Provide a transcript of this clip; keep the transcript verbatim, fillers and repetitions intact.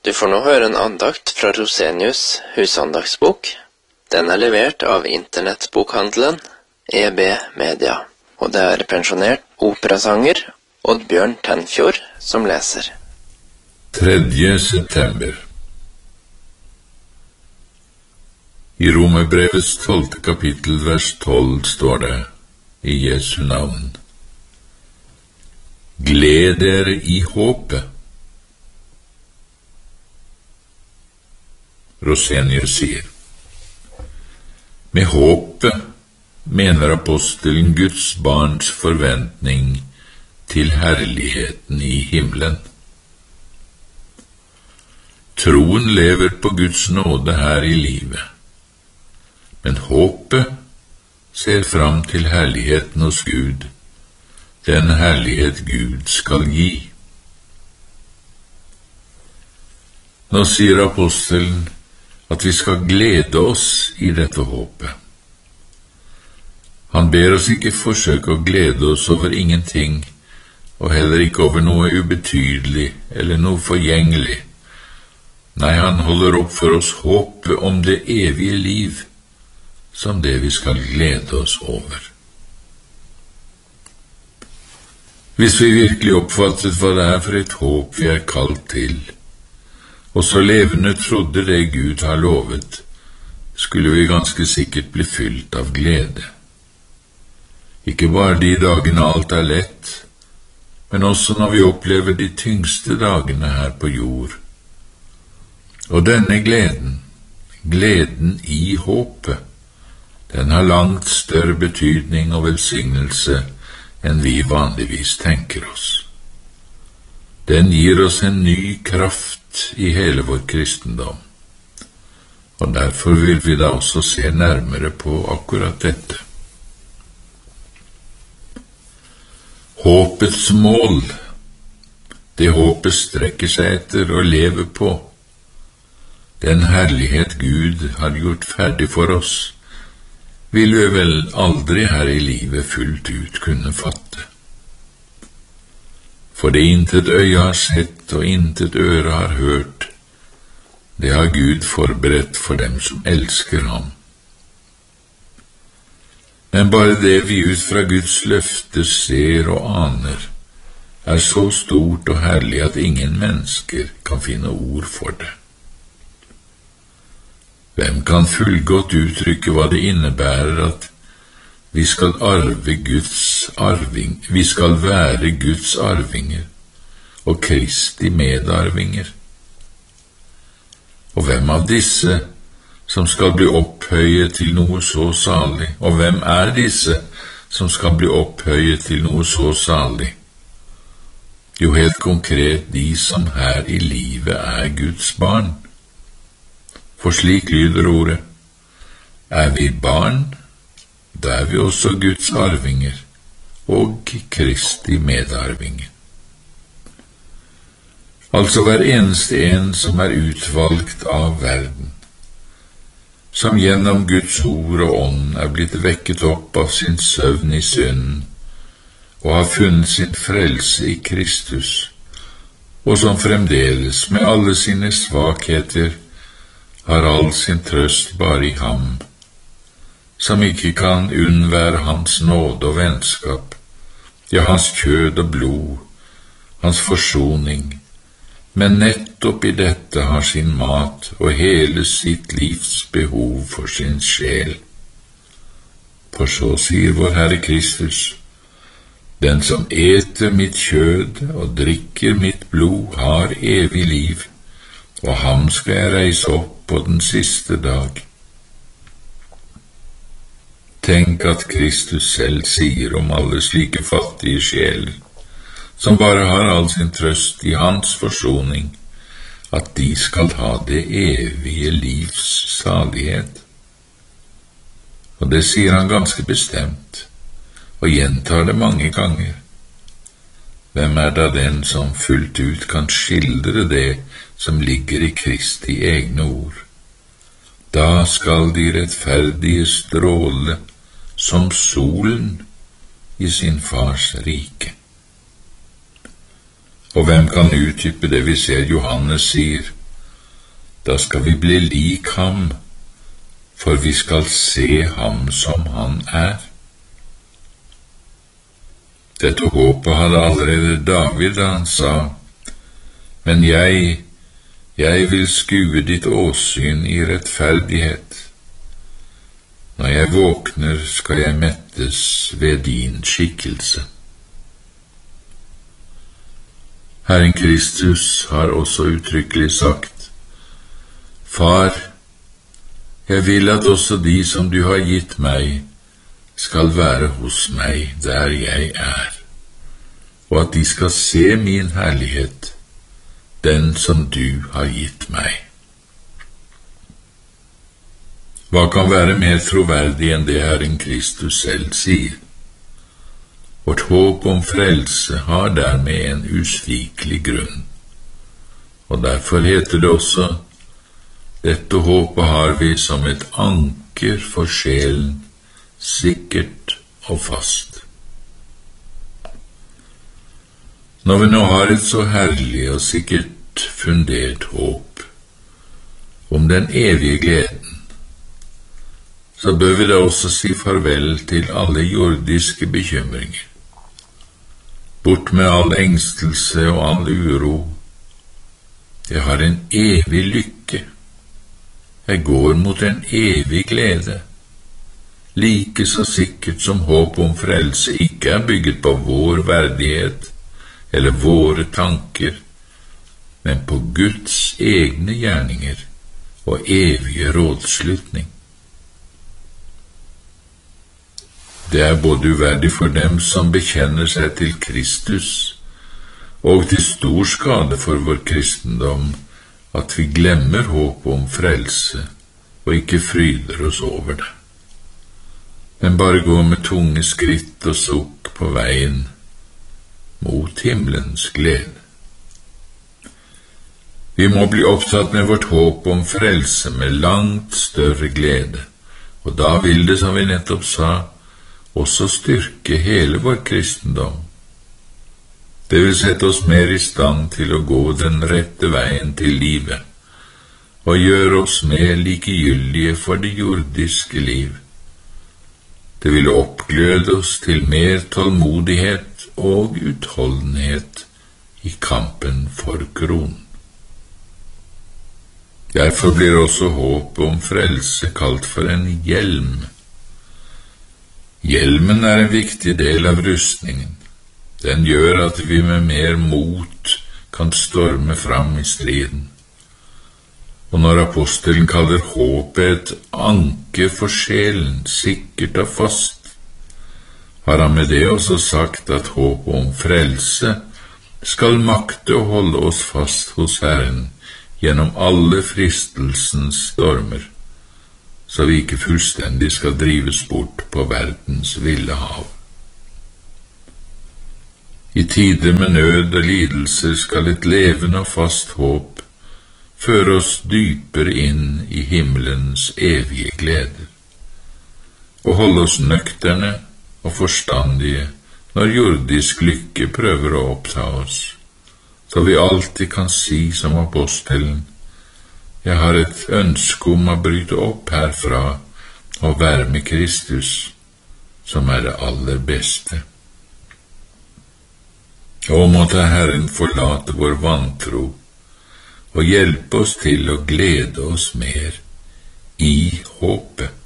Du får nå høre en andakt fra Rosenius husandagsbok. Den er levert av internettbokhandelen E B Media, og det er pensjonert operasanger Oddbjørn Tenfjord som leser. tredje september. I Romerbrevets tolvte kapittel, vers tolv, står det i Jesu navn: Gled dere i håpet. Rosenius sier: Med håpet mener apostelen Guds barns forventning til herligheten i himmelen. Troen lever på Guds nåde her i livet, men håpet ser fram til herligheten hos Gud, den herlighet Gud skal gi. Nå sier apostelen at vi skal glede oss i dette håpet. Han ber oss ikke forsøke å glede oss over ingenting, og heller ikke over noe ubetydelig eller noe forgjengelig. Nei, han holder opp for oss håpet om det evige liv, som det vi skal glede oss over. Hvis vi virkelig oppfattet hva det er for et håp vi er kalt til, og så levende trodde det Gud har lovet, skulle vi ganske sikkert bli fylt av glede. Ikke bare de dagene alt er lett, men også når vi opplever de tyngste dagene her på jord. Og denne gleden, gleden i håpet, den har langt større betydning og velsignelse enn vi vanligvis tenker oss. Den gir oss en ny kraft i hele vår kristendom, og derfor vil vi da også se nærmere på akkurat dette. Håpets mål, det håpet strekker seg etter og lever på, den herlighet Gud har gjort ferdig for oss, vil vi vel aldri her i livet fullt ut kunne fatte. For det intet øye har sett og intet øre har hørt, det har Gud forberedt for dem som elsker ham. Men bare det vi ut fra Guds løfte ser og aner, er så stort og herlig at ingen mennesker kan finne ord for det. Hvem kan fullgodt uttrykke hva det innebærer at vi skal arve Guds arving, vi skal være Guds arvinger og Kristi medarvinger? Og hvem av disse som skal bli opphøyet til noe så salig, og hvem er disse som skal bli opphøyet til noe så salig? Jo, helt konkret de som her i livet er Guds barn. For slik lyder ordet: Er vi barn, da er vi også Guds arvinger og Kristi medarvinger. Altså hver eneste en som er utvalgt av verden, som gjennom Guds ord og ånd er blitt vekket opp av sin søvn i synden, og har funnet sin frelse i Kristus, og som fremdeles med alle sine svakheter har all sin trøst bare i ham, som ikke kan unnvære hans nåde og vennskap, ja, hans kjød og blod, hans forsoning, men nettopp i dette har sin mat og hele sitt livs behov for sin sjel. For så sier vår Herre Kristus: Den som eter mitt kjød og drikker mitt blod har evig liv, og ham skal jeg reise opp på den siste dag. Tenk at Kristus selv sier om alle slike fattige sjeler, som bare har all sin trøst i hans forsoning, at de skal ha det evige livs salighet. Og det sier han ganske bestemt, og gjentar det mange ganger. Hvem er da den som fullt ut kan skildre det som ligger i Kristi egne ord? Da skal de rettferdige stråle som solen i sin fars rike. Og hvem kan utdype det vi ser Johannes sier? Da skal vi bli lik ham, for vi skal se ham som han er. Dette håpet hadde allerede David da han sa, men jeg, jeg vil skue ditt åsyn i rettferdighet. Når jeg våkner, skal jeg mettes ved din skikkelse. Herren Kristus har også uttrykkelig sagt, Far, jeg vil at også de som du har gitt meg, skal være hos meg der jeg er, og at de skal se min herlighet, den som du har gitt meg. Hva kan være mer troverdig enn det Herren Kristus selv sier? Vårt håp om frelse har dermed en usvikelig grunn, og derfor heter det også, dette håpet har vi som et anker for sjelen, sikkert og fast. Når vi nå har et så herlig og sikkert fundert håp om den evige gleden, så bør vi da også si farvel til alle jordiske bekymringer. Bort med all engstelse og all uro. Jeg har en evig lykke. Jeg går mot en evig glede. Like så sikkert som håp om frelse ikke er bygget på vår verdighet eller våre tanker, men på Guds egne gjerninger og evige rådslutning. Det er både uverdig for dem som bekjenner seg til Kristus, og til stor skade for vår kristendom, at vi glemmer håp om frelse og ikke fryder oss over det, men bare går med tunge skritt og sukk på veien mot himmelens glede. Vi må bli opptatt med vårt håp om frelse med langt større glede, og da vil det, som vi nettopp sa, også styrke hele vår kristendom. Det vil sette oss mer i stand til å gå den rette veien til livet, og gjøre oss mer likegyldige for det jordiske liv. Det vil oppgløde oss til mer tålmodighet og utholdenhet i kampen for kronen. Derfor blir også håpet om frelse kalt for en hjelm. Hjelmen er en viktig del av rustningen. Den gjør at vi med mer mot kan storme fram i striden. Og når apostelen kaller håpet et anker for sjelen, sikkert og fast, har han med det også sagt at håpet om frelse skal makte å holde oss fast hos Herren gjennom alle fristelsens stormer, så vi ikke fullstendig skal drives bort på verdens ville hav. I tider med nød og lidelser skal et levende og fast håp føre oss dypere inn i himmelens evige gleder, og holde oss nøkterne og forstandige når jordisk lykke prøver å oppta oss, så vi alltid kan si som apostelen, jeg har et ønske om å bryte opp herfra og være med Kristus, som er det aller beste. Og måtte Herren forlate vår vantro og hjelpe oss til å glede oss mer i håpet.